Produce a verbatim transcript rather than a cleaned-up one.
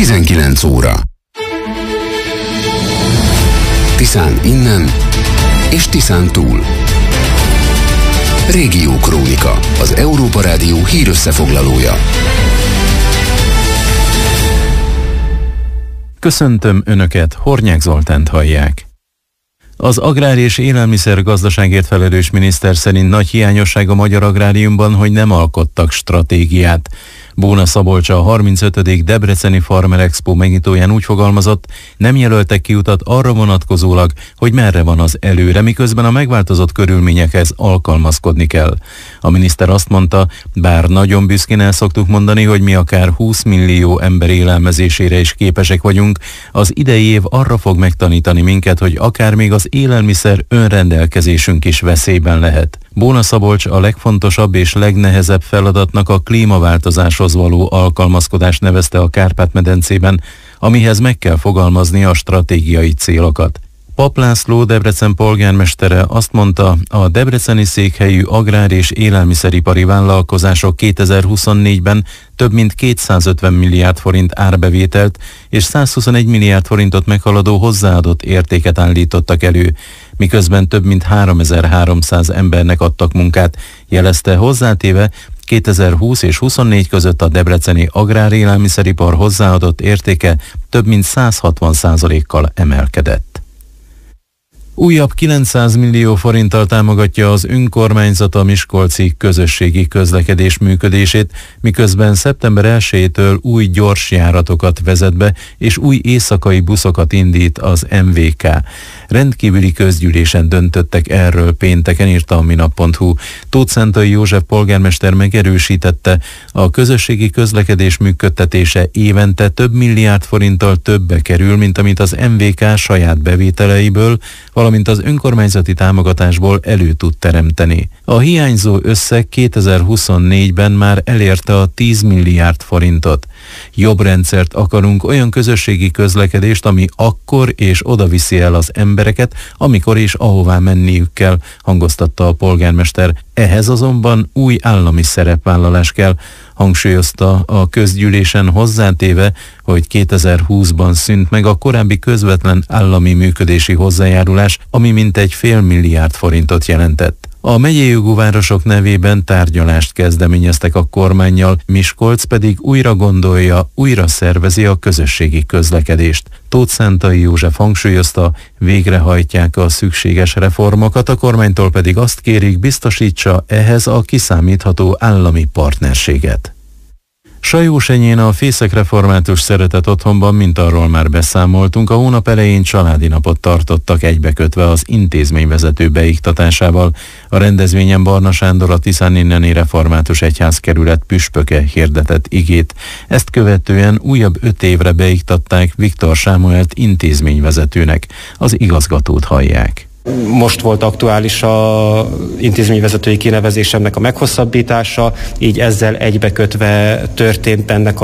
tizenkilenc óra. Tiszán innen és Tiszán túl. Régió Krónika, az Európa Rádió hírösszefoglalója. Köszöntöm Önöket, Hornyák Zoltánt hallják. Az agrár- és élelmiszergazdaságért felelős miniszter szerint nagy hiányosság a magyar agráriumban, hogy nem alkottak stratégiát. Bóna Szabolcs a harmincötödik Debreceni Farmer Expo megnyitóján úgy fogalmazott, nem jelöltek ki utat arra vonatkozólag, hogy merre van az előre, miközben a megváltozott körülményekhez alkalmazkodni kell. A miniszter azt mondta, bár nagyon büszkén el szoktuk mondani, hogy mi akár húsz millió ember élelmezésére is képesek vagyunk, az idei év arra fog megtanítani minket, hogy akár még az élelmiszer önrendelkezésünk is veszélyben lehet. Bóna Szabolcs a legfontosabb és legnehezebb feladatnak a klímaváltozáshoz való alkalmazkodást nevezte a Kárpát-medencében, amihez meg kell fogalmazni a stratégiai célokat. Pap László, Debrecen polgármestere azt mondta, a debreceni székhelyű agrár- és élelmiszeripari vállalkozások kétezer-huszonnégyben több mint kétszázötven milliárd forint árbevételt és százhuszonegy milliárd forintot meghaladó hozzáadott értéket állítottak elő, miközben több mint háromezer-háromszáz embernek adtak munkát, jelezte, hozzátéve, kétezer-húsz és huszonnégy között a debreceni agrár-élelmiszeripar hozzáadott értéke több mint száz hatvan százalékkal emelkedett. Újabb kilencszáz millió forinttal támogatja az önkormányzat a miskolci közösségi közlekedés működését, miközben szeptember elsejétől új gyorsjáratokat vezet be, és új éjszakai buszokat indít az em vé ká. Rendkívüli közgyűlésen döntöttek erről pénteken, írta a minap pont hu. Tóth Szentai József polgármester megerősítette, a közösségi közlekedés működtetése évente több milliárd forinttal többbe kerül, mint amit az em vé ká saját bevételeiből, valamint az önkormányzati támogatásból elő tud teremteni. A hiányzó összeg kétezer-huszonnégyben már elérte a tíz milliárd forintot. Jobb rendszert akarunk, olyan közösségi közlekedést, ami akkor és oda viszi el az embereket, amikor és ahová menniük kell, hangoztatta a polgármester. Ehhez azonban új állami szerepvállalás kell, hangsúlyozta a közgyűlésen, hozzátéve, hogy kétezer-húszban szűnt meg a korábbi közvetlen állami működési hozzájárulás, ami mintegy fél milliárd forintot jelentett. A megyei jogú városok nevében tárgyalást kezdeményeztek a kormánnyal, Miskolc pedig újra gondolja, újra szervezi a közösségi közlekedést. Tóth Szentai József hangsúlyozta, végrehajtják a szükséges reformokat, a kormánytól pedig azt kérik, biztosítsa ehhez a kiszámítható állami partnerséget. Sajósenyén a Fészek Református Szeretet Otthonban, mint arról már beszámoltunk, a hónap elején családi napot tartottak egybekötve az intézményvezető beiktatásával. A rendezvényen Barna Sándor, a Tiszán inneni Református Egyházkerület püspöke hirdetett igét. Ezt követően újabb öt évre beiktatták Viktor Sámuelt intézményvezetőnek. Az igazgatót hallják. Most volt aktuális a intézményvezetői kinevezésemnek a meghosszabbítása, így ezzel egybekötve történt ennek a